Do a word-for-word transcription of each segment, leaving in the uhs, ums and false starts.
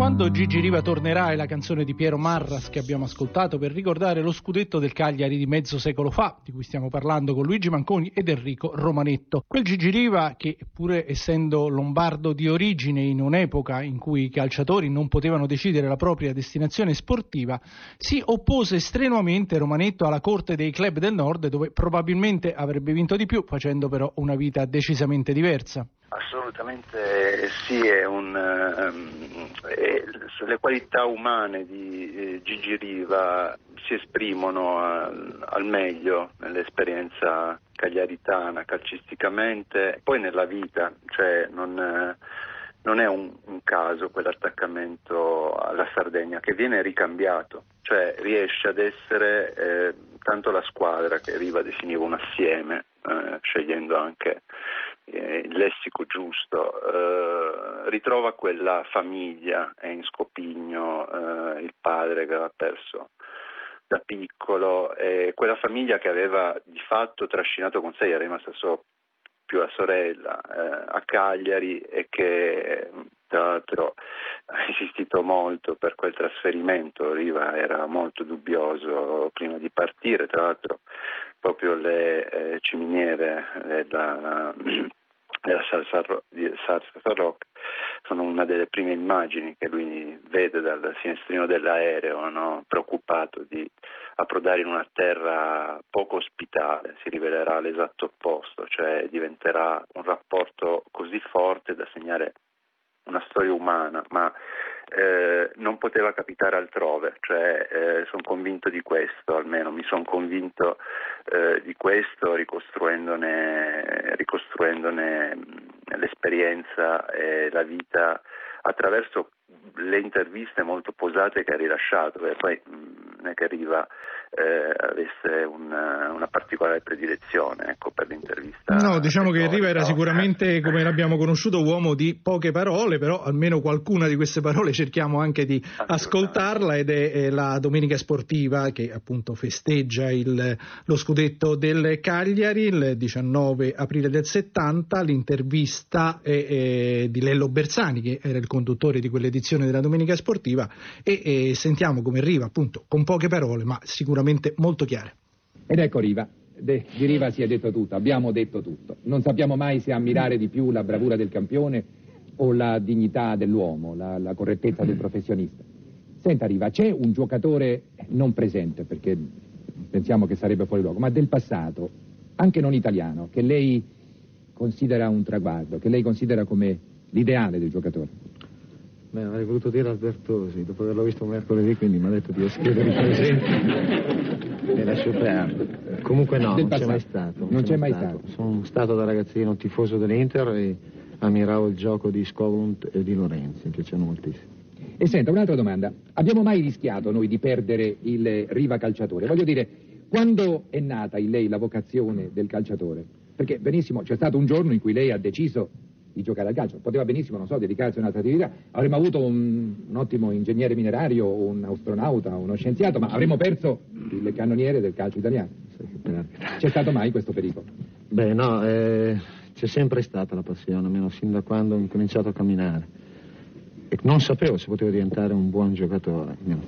Quando Gigi Riva tornerà è la canzone di Piero Marras che abbiamo ascoltato per ricordare lo scudetto del Cagliari di mezzo secolo fa, di cui stiamo parlando con Luigi Manconi ed Enrico Romanetto. Quel Gigi Riva che, pur essendo lombardo di origine in un'epoca in cui i calciatori non potevano decidere la propria destinazione sportiva, si oppose strenuamente, Romanetto, alla corte dei club del nord, dove probabilmente avrebbe vinto di più, facendo però una vita decisamente diversa. Assolutamente sì, è un, um, è, le qualità umane di eh, Gigi Riva si esprimono al, al meglio nell'esperienza cagliaritana calcisticamente, poi nella vita, cioè non, eh, non è un, un caso quell'attaccamento alla Sardegna che viene ricambiato, cioè riesce ad essere eh, tanto la squadra che Riva definiva un assieme, eh, scegliendo anche il lessico giusto, eh, ritrova quella famiglia, è in Scopigno, eh, il padre che aveva perso da piccolo, e quella famiglia che aveva di fatto trascinato con sé, era rimasta solo più la sorella eh, a Cagliari, e che tra l'altro ha insistito molto per quel trasferimento. Riva era molto dubbioso prima di partire, tra l'altro proprio le eh, ciminiere della, della Salsa Rock sono una delle prime immagini che lui vede dal finestrino dell'aereo, no? Preoccupato di approdare in una terra poco ospitale. Si rivelerà l'esatto opposto, cioè diventerà un rapporto così forte da segnare una storia umana, ma eh, non poteva capitare altrove, cioè eh, sono convinto di questo, almeno mi sono convinto eh, di questo ricostruendone, ricostruendone l'esperienza e la vita attraverso le interviste molto posate che ha rilasciato, perché poi non è che Riva eh, avesse una, una particolare predilezione, ecco, per l'intervista. No, diciamo retorica. che Riva era sicuramente, come l'abbiamo conosciuto, uomo di poche parole, però almeno qualcuna di queste parole cerchiamo anche di ascoltarla, ed è, è la Domenica Sportiva che appunto festeggia il, lo scudetto del Cagliari il diciannove aprile del settanta. L'intervista è, è di Lello Bersani, che era il conduttore di quell'edizione della Domenica Sportiva, e, e sentiamo come Riva, appunto, con poche parole ma sicuramente molto chiare. Ed ecco Riva. De, di Riva si è detto tutto, abbiamo detto tutto. Non sappiamo mai se ammirare di più la bravura del campione o la dignità dell'uomo, la, la correttezza del professionista. Senta Riva, c'è un giocatore non presente, perché pensiamo che sarebbe fuori luogo, ma del passato, anche non italiano, che lei considera un traguardo, che lei considera come l'ideale del giocatore? Beh, avrei voluto dire Albertosi, dopo averlo visto mercoledì, quindi mi ha detto di scrivere i presenti e lascio perdere. Comunque no, non c'è mai stato. Non, non c'è mai stato. stato. Sono stato da ragazzino tifoso dell'Inter e ammiravo il gioco di Skovlund e di Lorenzi, mi piacciono moltissimo. E senta, un'altra domanda. Abbiamo mai rischiato noi di perdere il Riva calciatore? Voglio dire, quando è nata in lei la vocazione del calciatore? Perché benissimo, c'è stato un giorno in cui lei ha deciso di giocare al calcio, poteva benissimo, non so, dedicarsi a un'altra attività, avremmo avuto un, un ottimo ingegnere minerario, un astronauta, uno scienziato, ma avremmo perso il cannoniere del calcio italiano. C'è stato mai questo pericolo? Beh no, eh, c'è sempre stata la passione, almeno sin da quando ho incominciato a camminare, e non sapevo se potevo diventare un buon giocatore, no.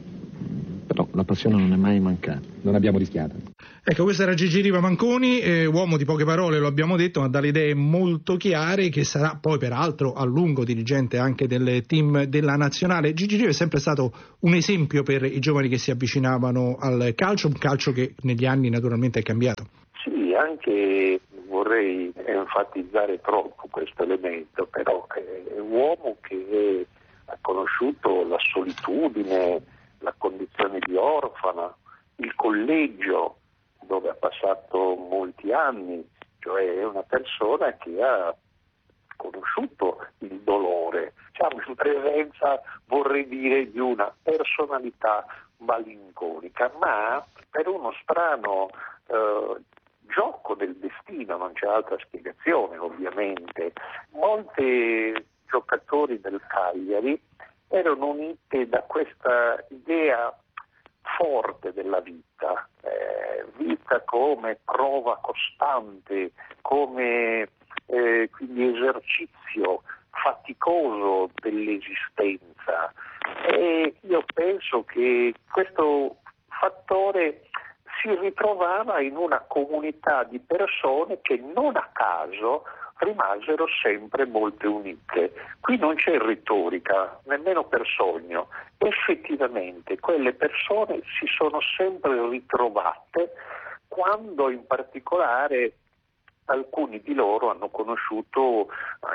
Però la passione non è mai mancata. Non abbiamo rischiato. Ecco, questo era Gigi Riva Manconi, eh, uomo di poche parole, lo abbiamo detto, ma dalle idee molto chiare, che sarà poi peraltro a lungo dirigente anche del team della nazionale. Gigi Riva è sempre stato un esempio per i giovani che si avvicinavano al calcio, un calcio che negli anni naturalmente è cambiato. Sì, anche vorrei enfatizzare troppo questo elemento, però è un uomo che ha conosciuto la solitudine, la condizione di orfana, il collegio dove ha passato molti anni, cioè è una persona che ha conosciuto il dolore, diciamo in presenza, vorrei dire, di una personalità malinconica, ma per uno strano eh, gioco del destino, non c'è altra spiegazione ovviamente, molti giocatori del Cagliari erano uniti da questa idea forte della vita, eh, vita come prova costante, come eh, quindi esercizio faticoso dell'esistenza. E io penso che questo fattore si ritrovava in una comunità di persone che non a caso rimasero sempre molto unite. Qui non c'è retorica, nemmeno per sogno. Effettivamente quelle persone si sono sempre ritrovate quando in particolare alcuni di loro hanno conosciuto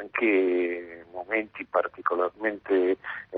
anche momenti particolarmente eh,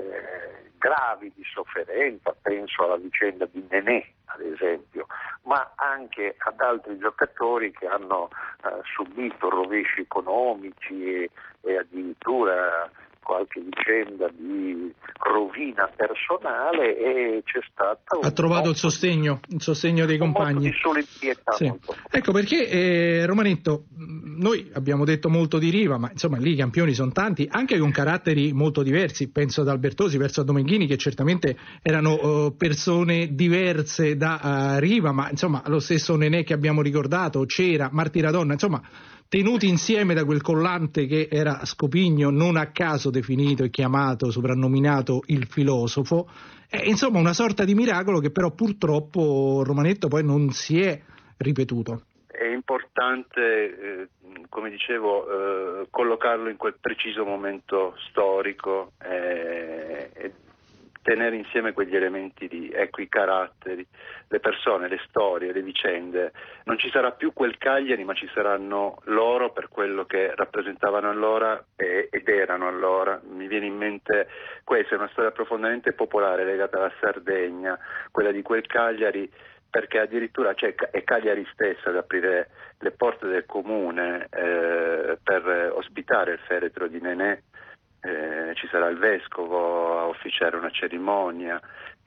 gravi di sofferenza, penso alla vicenda di Nenè ad esempio, ma anche ad altri giocatori che hanno eh, subito rovesci economici e, e addirittura qualche vicenda di rovina personale, e c'è stato ha trovato il sostegno il sostegno dei compagni, di solidarietà. Sì. Molto. Ecco perché eh, Romanetto, noi abbiamo detto molto di Riva, ma insomma lì i campioni sono tanti, anche con caratteri molto diversi. Penso ad Albertosi, verso a Domenghini, che certamente erano uh, persone diverse da uh, Riva, ma insomma lo stesso Nenè che abbiamo ricordato, c'era Martiradonna, insomma tenuti insieme da quel collante che era Scopigno, non a caso definito e chiamato, soprannominato il filosofo. Eh, insomma una sorta di miracolo che però purtroppo, Romanetto, poi non si è ripetuto. È importante, eh, come dicevo, eh, collocarlo in quel preciso momento storico eh, e tenere insieme quegli elementi lì, ecco, i caratteri, le persone, le storie, le vicende. Non ci sarà più quel Cagliari, ma ci saranno loro per quello che rappresentavano allora e, ed erano allora. Mi viene in mente questa, è una storia profondamente popolare legata alla Sardegna, quella di quel Cagliari, perché addirittura c'è, è Cagliari stessa ad aprire le porte del comune eh, per ospitare il feretro di Nenè. Eh, ci sarà il vescovo a officiare una cerimonia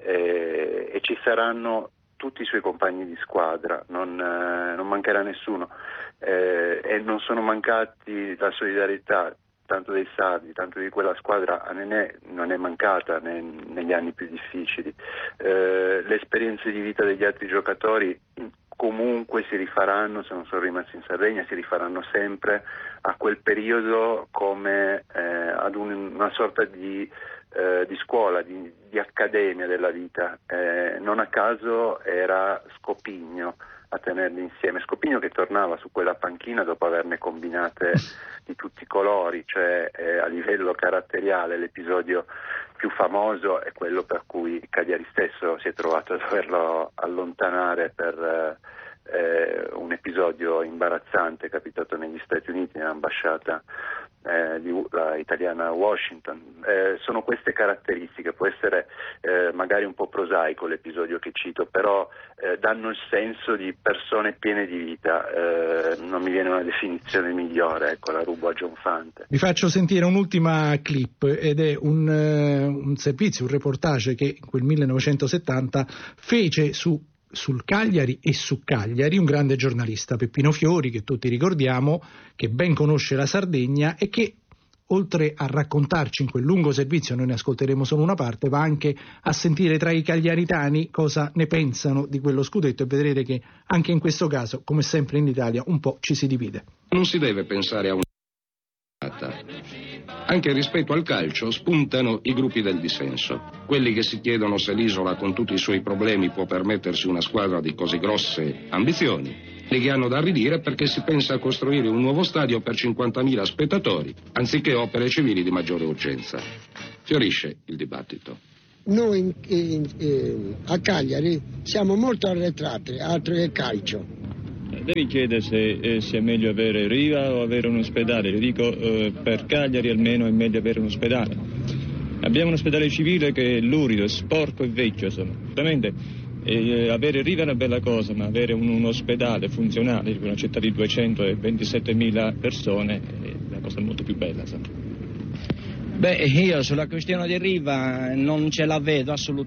eh, e ci saranno tutti i suoi compagni di squadra, non, eh, non mancherà nessuno eh, e non sono mancati la solidarietà tanto dei sardi, tanto di quella squadra a Nenè non è mancata ne, negli anni più difficili. Eh, le esperienze di vita degli altri giocatori comunque si rifaranno, se non sono rimasti in Sardegna, si rifaranno sempre a quel periodo come eh, ad un, una sorta di, eh, di scuola, di, di accademia della vita. Eh, non a caso era Scopigno a tenerli insieme, Scopigno che tornava su quella panchina dopo averne combinate di tutti i colori, cioè eh, a livello caratteriale l'episodio più famoso è quello per cui Cagliari stesso si è trovato a doverlo allontanare per eh, un episodio imbarazzante capitato negli Stati Uniti, nell'ambasciata eh, di, la italiana a Washington. Eh, sono queste caratteristiche, può essere eh, magari un po' prosaico l'episodio che cito, però eh, danno il senso di persone piene di vita. Eh, non mi viene una definizione migliore, ecco, la rubo a John Fante. Vi faccio sentire un'ultima clip ed è un, uh, un servizio, un reportage che in quel millenovecentosettanta fece su sul Cagliari e su Cagliari un grande giornalista, Peppino Fiori, che tutti ricordiamo, che ben conosce la Sardegna e che oltre a raccontarci in quel lungo servizio, noi ne ascolteremo solo una parte, va anche a sentire tra i cagliaritani cosa ne pensano di quello scudetto, e vedrete che anche in questo caso, come sempre in Italia, un po' ci si divide. Non si deve pensare a una anche rispetto al calcio spuntano i gruppi del dissenso, quelli che si chiedono se l'isola con tutti i suoi problemi può permettersi una squadra di così grosse ambizioni, quelli che hanno da ridire perché si pensa a costruire un nuovo stadio per cinquantamila spettatori anziché opere civili di maggiore urgenza. Fiorisce il dibattito. Noi in, in, in, a Cagliari siamo molto arretrati, altro che calcio. Devi chiedere se eh, sia meglio avere Riva o avere un ospedale. Le dico, eh, per Cagliari almeno è meglio avere un ospedale. Abbiamo un ospedale civile che è lurido, è sporco e vecchio, insomma. Veramente, eh, avere Riva è una bella cosa, ma avere un, un ospedale funzionale in una città di duecentoventisettemila persone è una cosa molto più bella, insomma. Beh, io sulla questione di Riva non ce la vedo assolutamente.